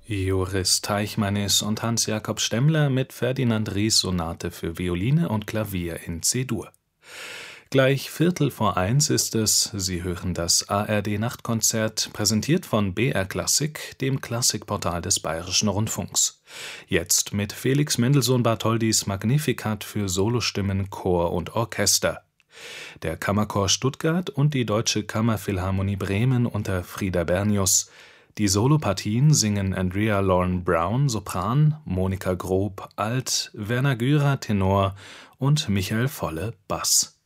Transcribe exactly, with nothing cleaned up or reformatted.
Joris Teichmanis und Hans-Jakob Stemmler mit Ferdinand Ries Sonate für Violine und Klavier in C-Dur. Gleich Viertel vor eins ist es, Sie hören das A R D-Nachtkonzert, präsentiert von B R Klassik, dem Klassikportal des Bayerischen Rundfunks. Jetzt mit Felix Mendelssohn Bartholdys Magnificat für Solostimmen, Chor und Orchester. Der Kammerchor Stuttgart und die Deutsche Kammerphilharmonie Bremen unter Frieder Bernius. Die Solopartien singen Andrea Lauren Brown, Sopran, Monika Grob, Alt, Werner Gürer, Tenor und Michael Volle, Bass.